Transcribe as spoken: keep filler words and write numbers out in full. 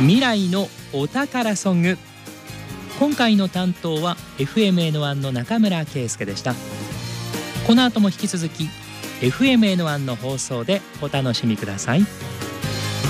未来のお宝ソング。今回の担当は エフエムエヌワン の中村圭介でした。この後も引き続き エフエムエヌワン の放送でお楽しみください。